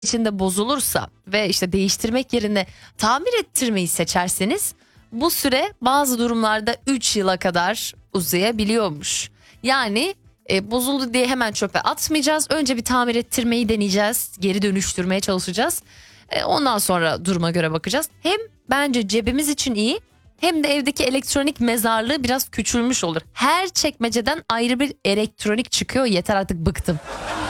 içinde bozulursa ve işte değiştirmek yerine tamir ettirmeyi seçerseniz bu süre bazı durumlarda 3 yıla kadar uzayabiliyormuş. Yani bozuldu diye hemen çöpe atmayacağız. Önce bir tamir ettirmeyi deneyeceğiz. Geri dönüştürmeye çalışacağız. Ondan sonra duruma göre bakacağız. Hem bence cebimiz için iyi, hem de evdeki elektronik mezarlığı biraz küçülmüş olur. Her çekmeceden ayrı bir elektronik çıkıyor. Yeter artık, bıktım.